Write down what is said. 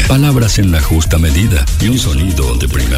palabras en la justa medida y un sonido de primera